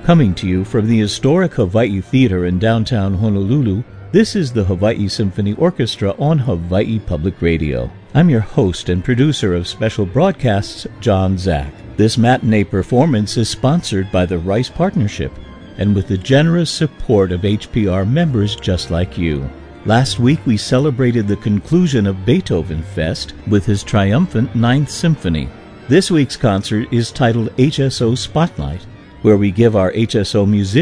Coming to you from the historic Hawaii Theater in downtown Honolulu, this is the Hawaii Symphony Orchestra on Hawaii Public Radio. I'm your host and producer of special broadcasts, John Zach. This matinee performance is sponsored by the Rice Partnership and with the generous support of HPR members just like you. Last week we celebrated the conclusion of Beethoven Fest with his triumphant Ninth Symphony. This week's concert is titled HSO Spotlight, where we give our HSO musicians